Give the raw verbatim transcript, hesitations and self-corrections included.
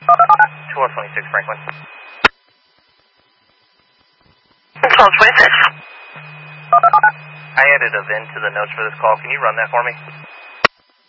twelve twenty-six Franklin. twelve twenty-six. I added a V I N to the notes for this call. Can you run that for me?